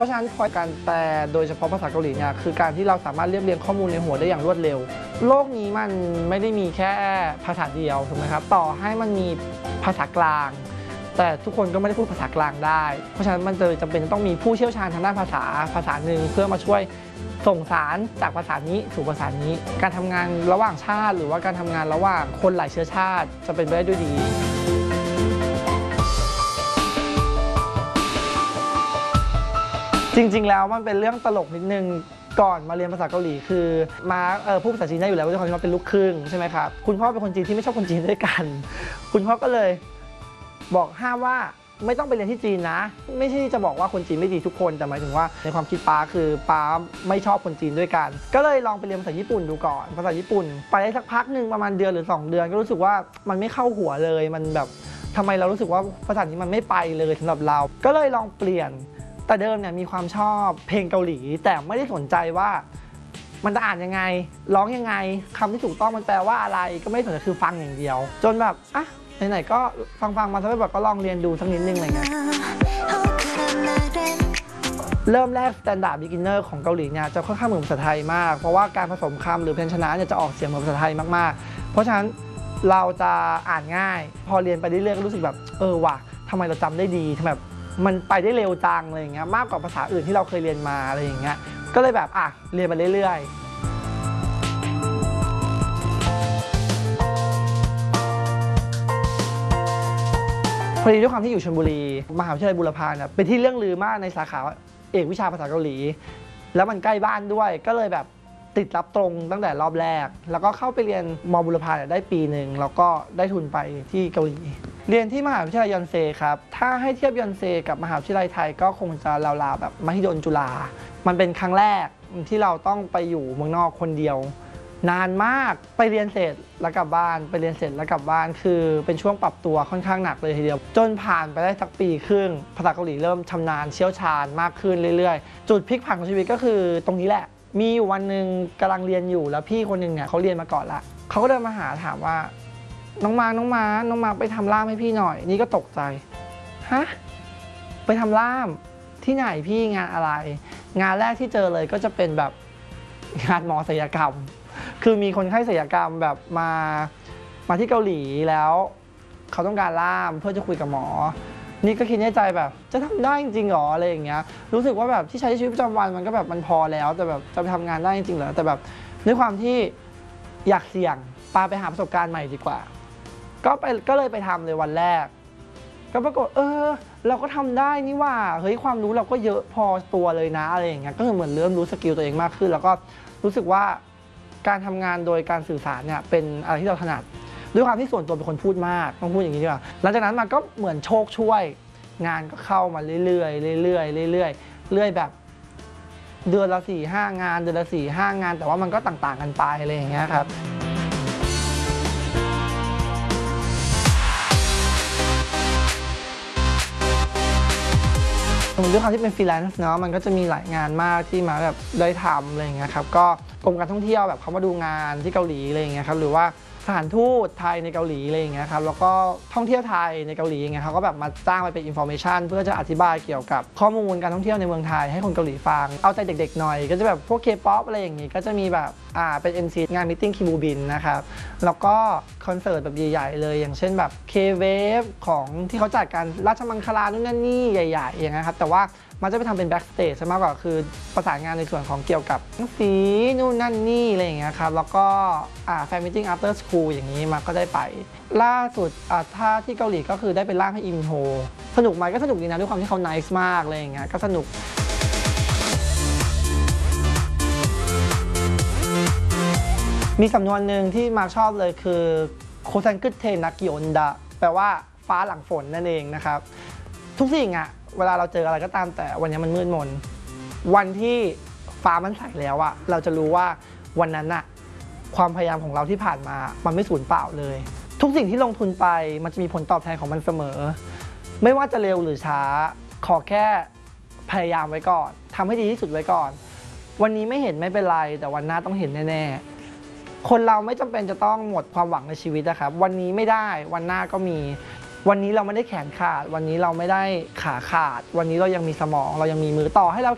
เพราะฉะนั้นพอการแปลโดยเฉพาะภาษาเกาหลีเนี่ยคือการที่เราสามารถเรียบเรียงข้อมูลในหัวได้อย่างรวดเร็วโลกนี้มันไม่ได้มีแค่ภาษาเดียวถูกไหมครับต่อให้มันมีภาษากลางแต่ทุกคนก็ไม่ได้พูดภาษากลางได้เพราะฉะนั้นมันจะจำเป็นต้องมีผู้เชี่ยวชาญทางด้านภาษาหนึ่งเพื่อมาช่วยส่งสารจากภาษานี้สู่ภาษานี้การทำงานระหว่างชาติหรือว่าการทำงานระหว่างคนหลายเชื้อชาติจะเป็นไปได้ด้วยดีจริงๆแล้วมันเป็นเรื่องตลกนิดนึงก่อนมาเรียนภาษาเกาหลีคือมาพูดภาษาจีนได้อยู่แล้วด้วยความที่ว่าเป็นลูกครึ่งใช่ไหมครับคุณพ่อเป็นคนจีนที่ไม่ชอบคนจีนด้วยกันคุณพ่อก็เลยบอกห้ามว่าไม่ต้องไปเรียนที่จีนนะไม่ใช่จะบอกว่าคนจีนไม่ดีทุกคนแต่หมายถึงว่าในความคิดป้าคือป้าไม่ชอบคนจีนด้วยกันก็เลยลองไปเรียนภาษาญี่ปุ่นดูก่อนภาษาญี่ปุ่นไปได้สักพักหนึ่งประมาณเดือนหรือ2 เดือนก็รู้สึกว่ามันไม่เข้าหัวเลยมันแบบทำไมเรารู้สึกว่าภาษานี้มันไม่ไปเลยสำหรับเราก็เลยลองเปลี่ยนแต่เดิมเนี่ยมีความชอบเพลงเกาหลีแต่ไม่ได้สนใจว่ามันจะอ่านยังไงร้องยังไงคำที่ถูกต้องมันแปลว่าอะไรก็ไม่สนใจคือฟังอย่างเดียวจนแบบอ่ะไหนๆก็ฟังมาสักพักก็ลองเรียนดูสักนิดนึงอะไรเงี้ยเริ่มแรก Standard Beginner ของเกาหลีเนี่ยจะค่อนข้างเหมือนภาษาไทยมากเพราะว่าการผสมคำหรือพยัญชนะเนี่ยจะออกเสียงเหมือนภาษาไทยมากๆเพราะฉะนั้นเราจะอ่านง่ายพอเรียนไปเรื่อยๆก็รู้สึกแบบว่ะทำไมเราจำได้ดีทำไมมันไปได้เร็วจังอะไรอย่างเงี้ยมากกว่าภาษาอื่นที่เราเคยเรียนมาอะไรอย่างเงี้ยก็เลยแบบเรียนไปเรื่อยๆพอดีด้วยความที่อยู่ชลบุรีมหาวิทยาลัยบูรพาเนี่ยเป็นที่เรื่องลือมากในสาขาเอกวิชาภาษาเกาหลีแล้วมันใกล้บ้านด้วยก็เลยแบบติดรับตรงตั้งแต่รอบแรกแล้วก็เข้าไปเรียนม.บูรพาได้ปีหนึ่งแล้วก็ได้ทุนไปที่เกาหลีเรียนที่มหาวิทยาลัยยอนเซครับถ้าให้เทียบยอนเซกับมหาวิทยาลัยไทยก็คงจะราวๆแบบมหิดลจุฬามันเป็นครั้งแรกที่เราต้องไปอยู่เมืองนอกคนเดียวนานมากไปเรียนเสร็จแล้วกลับบ้านไปเรียนเสร็จแล้วกลับบ้านคือเป็นช่วงปรับตัวค่อนข้างหนักเลยทีเดียวจนผ่านไปได้สักปีครึ่งภาษาเกาหลีเริ่มชำนาญเชี่ยวชาญมากขึ้นเรื่อยๆจุดพลิกผันของชีวิตก็คือตรงนี้แหละมีอยู่วันหนึ่งกำลังเรียนอยู่แล้วพี่คนหนึ่งเนี่ยเขาเรียนมาก่อนละเขาก็เดินมาหาถามว่าน้องมาไปทำล่ามให้พี่หน่อยนี่ก็ตกใจฮะไปทำล่ามที่ไหนพี่งานอะไรงานแรกที่เจอเลยก็จะเป็นแบบงานหมอศัลยกรรมคือมีคนไข้ศัลยกรรมแบบมาที่เกาหลีแล้วเขาต้องการล่ามเพื่อจะคุยกับหมอนี่ก็คิดในใจแบบจะทำได้จริงๆหรออะไรอย่างเงี้ยรู้สึกว่าแบบที่ใช้ชีวิตประจำวันมันก็แบบมันพอแล้วแต่แบบจะไปทำงานได้จริงๆเหรอแต่แบบด้วยความที่อยากเสี่ยงไปหาประสบการณ์ใหม่ดีกว่าก็เลยไปทำเลยวันแรกก็ปรากฏเราก็ทำได้นี่ว่าเฮ้ยความรู้เราก็เยอะพอตัวเลยนะอะไรอย่างเงี้ยก็คือเหมือนเริ่มรู้สกิลตัวเองมากขึ้นแล้วก็รู้สึกว่าการทำงานโดยการสื่อสารเนี่ยเป็นอะไรที่เราถนัดด้วยความที่ส่วนตัวเป็นคนพูดมากต้องพูดอย่างนี้ดีกว่าหลังจากนั้นมันก็เหมือนโชคช่วยงานก็เข้ามาเรื่อยๆแบบเดือนละ4-5 งานเดือนละ4-5 งานแต่ว่ามันก็ต่างๆกันไปอะไรอย่างเงี้ยครับด้วยความที่เป็นฟรีแลนซ์เนาะมันก็จะมีหลายงานมากที่มาแบบได้ทำอะไรอย่างเงี้ยครับก็กรมการท่องเที่ยวแบบเขามาดูงานที่เกาหลีอะไรอย่างเงี้ยครับหรือว่าสถานทูตไทยในเกาหลีอะไรอย่างเงี้ยครับแล้วก็ท่องเที่ยวไทยในเกาหลีอย่างเงี้ยเขาก็แบบมาจ้างไปเป็นอินโฟเมชันเพื่อจะอธิบายเกี่ยวกับข้อมูลการท่องเที่ยวในเมืองไทยให้คนเกาหลีฟังเอาใจเด็กๆหน่อยก็จะแบบพวกเคป๊อปอะไรอย่างงี้ก็จะมีแบบเป็น MC งานมีตติ้งคิบูบินนะครับแล้วก็คอนเสิร์ตแบบใหญ่ๆเลยอย่างเช่นแบบ K-Wave ของที่เขาจัดการราชมังคลานู่นนั่นนี่ใหญ่ๆอย่างเงี้ยครับแต่ว่ามันจะไปทำเป็นแบ็กสเตจมากกว่าคือประสานงานในส่วนของเกี่ยวกับหนังสีนู่นนั่นนี่อะไรอย่างเงี้ยครับแล้วก็แฟนมิทติ้ง after school อย่างนี้มาก็ได้ไปล่าสุดถ้าที่เกาหลีก็คือได้เป็นร่างให้อิมโฮสนุกไหมก็สนุกดีนะด้วยความที่เขา nice มากอะไรอย่างเงี้ยก็สนุกมีสำนวนหนึ่งที่มาชอบเลยคือโคซันกึเทนักกิโอนดะแปลว่าฟ้าหลังฝนนั่นเองนะครับทุกสิ่งเวลาเราเจออะไรก็ตามแต่วันนี้มันมืดมนวันที่ฟ้ามันใสแล้วเราจะรู้ว่าวันนั้นความพยายามของเราที่ผ่านมามันไม่สูญเปล่าเลยทุกสิ่งที่ลงทุนไปมันจะมีผลตอบแทนของมันเสมอไม่ว่าจะเร็วหรือช้าขอแค่พยายามไว้ก่อนทำให้ดีที่สุดไว้ก่อนวันนี้ไม่เห็นไม่เป็นไรแต่วันหน้าต้องเห็นแน่ๆคนเราไม่จำเป็นจะต้องหมดความหวังในชีวิตนะครับวันนี้ไม่ได้วันหน้าก็มีวันนี้เราไม่ได้แขนขาดวันนี้เราไม่ได้ขาขาดวันนี้เรายังมีสมองเรายังมีมือต่อให้เรา